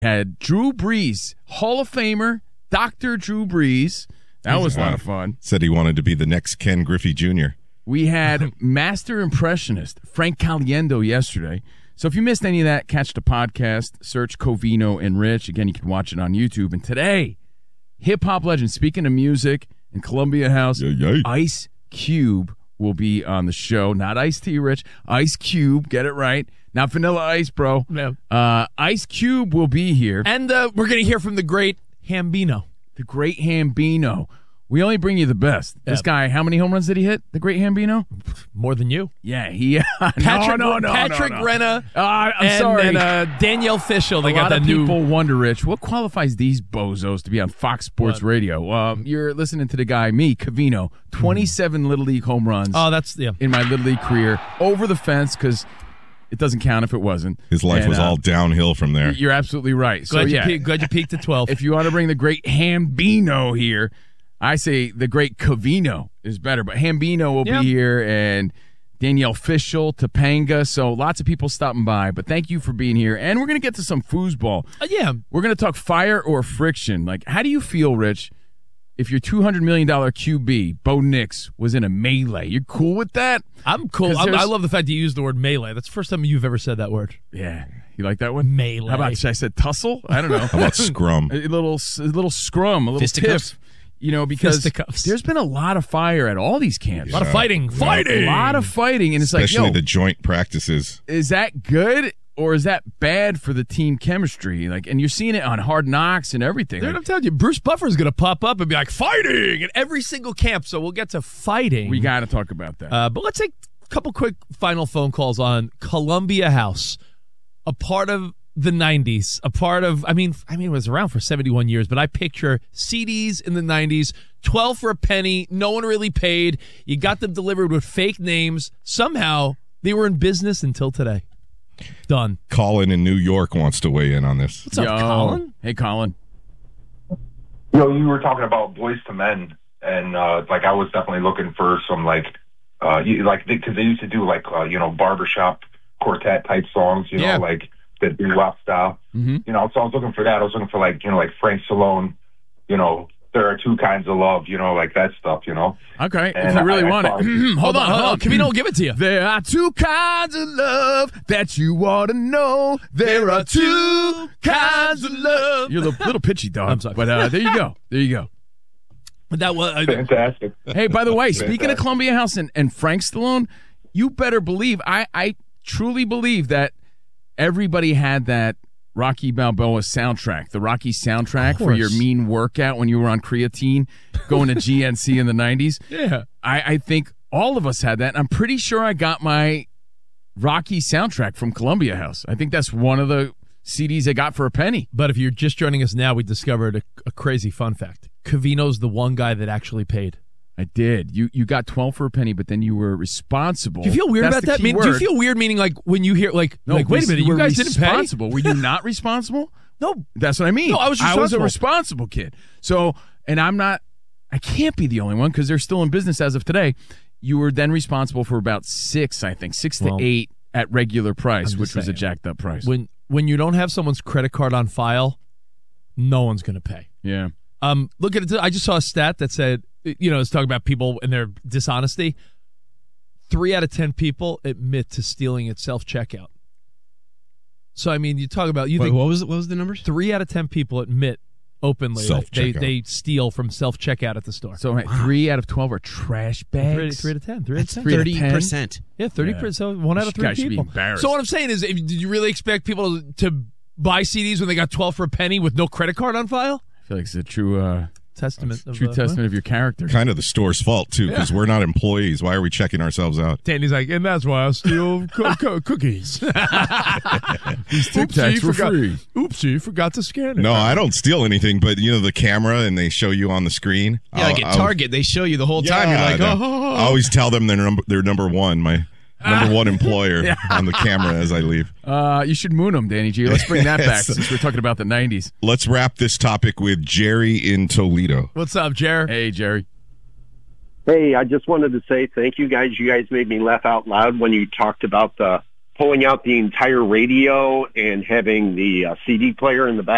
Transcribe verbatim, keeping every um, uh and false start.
Had Drew Brees, Hall of Famer, Doctor Drew Brees. That was a lot of fun. Said he wanted to be the next Ken Griffey Junior We had Master Impressionist, Frank Caliendo, yesterday. So if you missed any of that, catch the podcast, search Covino and Rich. Again, you can watch it on YouTube. And today, hip-hop legend, speaking of music in Columbia House, yeah, yeah. Ice Cube will be on the show. Not Ice-T, Rich. Ice Cube, get it right. Not Vanilla Ice, bro. No. Uh, Ice Cube will be here. And uh, we're going to hear from the great Hambino. The great Hambino. We only bring you the best. Yeah. This guy, how many home runs did he hit? The great Hambino? More than you. Yeah, he. Patrick, no, no, no, Patrick no, no. Renna. Uh, I'm and, sorry. And uh, Danielle Fishel. They a got lot that of new. people wonder, Rich, what qualifies these bozos to be on Fox Sports What? Radio? Um, you're listening to the guy, me, Covino, twenty-seven mm. Little League home runs. Oh, that's yeah. In my Little League career, over the fence because it doesn't count if it wasn't. His life and, was uh, all downhill from there. You're absolutely right. Glad, so you yeah, pe- glad you peaked at twelve. If you want to bring the great Hambino here, I say the great Covino is better, but Hambino will yep. be here, and Danielle Fishel, Topanga. So lots of people stopping by, but thank you for being here. And we're going to get to some foosball. Uh, yeah. We're going to talk fire or friction. Like, how do you feel, Rich, if your two hundred million dollars Q B, Bo Nix, was in a melee? You're cool with that? I'm cool. I'm, I love the fact that you used the word melee. That's the first time you've ever said that word. Yeah. You like that one? Melee. How about, I said tussle? I don't know. How about scrum? a little, a little scrum, a little Fisticuffs. tiff. You know, because Fisticuffs. There's been a lot of fire at all these camps. A lot of fighting. Fighting! A lot of fighting. And it's Especially like, yo, the joint practices. Is that good or is that bad for the team chemistry? Like, and you're seeing it on Hard Knocks and everything. Dude, Like, I'm telling you, Bruce Buffer's going to pop up and be like, fighting! At every single camp. So we'll get to fighting. we got to talk about that. Uh, but let's take a couple quick final phone calls on Columbia House, a part of the nineties, a part of, I mean, I mean, it was around for seventy-one years, but I picture C Ds in the nineties, twelve for a penny, no one really paid. You got them delivered with fake names. Somehow, they were in business until today. Done. Colin in New York wants to weigh in on this. What's up, Yo. Colin? Hey, Colin. You know, you were talking about Boys to Men, and uh, like I was definitely looking for some like, uh, you, like because they used to do like uh, you know barbershop quartet type songs, you Yeah. know, like the doo-wop style. Mm-hmm. You know, so I was looking for that. I was looking for like you know like Frank Stallone, you know, there are two kinds of love, you know, like that stuff, you know. Okay, And if you really I- I want thought- it. hold on, hold on. Can we don't give it to you? There are two kinds of love that you ought to know. There are two kinds of love. You're a little, little pitchy, dog. I'm sorry. But uh, there you go. There you go. But that was uh, Fantastic. Hey, by the way, speaking of Fantastic. Columbia House and, and Frank Stallone, you better believe, I, I truly believe that everybody had that Rocky Balboa soundtrack, the Rocky soundtrack for your mean workout when you were on creatine going to G N C in the nineties. yeah. I, I think all of us had that. And I'm pretty sure I got my Rocky soundtrack from Columbia House. I think that's one of the C Ds I got for a penny. But if you're just joining us now, we discovered a, a crazy fun fact. Covino's the one guy that actually paid. I did. You you got twelve for a penny, but then you were responsible. Do you feel weird That's about the that? key Mean, do you word. feel weird meaning like when you hear like, No, like wait a minute, you were guys didn't pay? responsible. Were you not responsible? No. That's what I mean. No, I was I was a responsible. responsible kid. So, and I'm not, I can't be the only one because they're still in business as of today. You were then responsible for about six, I think, six Well, to eight at regular price, I'm which just was a saying. jacked up price. When when you don't have someone's credit card on file, no one's going to pay. yeah. Um, look at it. I just saw a stat that said, you know, it's talking about people and their dishonesty. Three out of ten people admit to stealing at self checkout. So I mean, you talk about you Wait, think what was it? What was the numbers? three out of ten people admit openly that they Self-checkout. they steal from self checkout at the store. So hey, three out of twelve are trash bags. Three, three out of ten. Three out of That's ten. three out of thirty ten? percent. Yeah, thirty percent. So one out of This three guy should be people. embarrassed. So what I'm saying is, if, did you really expect people to buy C Ds when they got twelve for a penny with no credit card on file? I feel like it's a true, uh, Testament. Of, true uh, testament of your character. Kind of the store's fault, too, because we're not employees. Why are we checking ourselves out? Danny's like, and that's why I steal co- co- cookies. These Tic Oopsie, Tacs were forgot, free. oopsie, forgot to scan it. No, I don't steal anything, but, you know, the camera and they show you on the screen. Yeah, like I'll- at I'll- Target, they show you the whole time. You're like, no. oh. I always tell them they're number, they're number one, my number one employer on the camera as I leave. Uh, you should moon them, Danny G. Let's bring that back Yes. since we're talking about the nineties. Let's wrap this topic with Jerry in Toledo. What's up, Jared? Hey, Jerry. Hey, I just wanted to say thank you guys. You guys made me laugh out loud when you talked about the pulling out the entire radio and having the uh, C D player in the back.